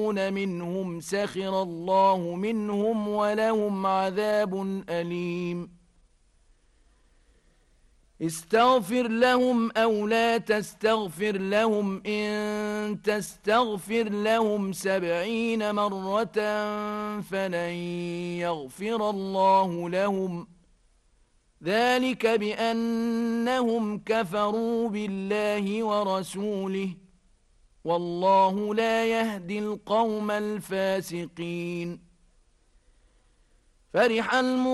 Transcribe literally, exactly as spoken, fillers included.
منهم سخر الله منهم ولهم عذاب أليم استغفر لهم أو لا تستغفر لهم إن تستغفر لهم سبعين مرة فلن يغفر الله لهم ذلك بأنهم كفروا بالله ورسوله والله لا يهدي القوم الفاسقين فرح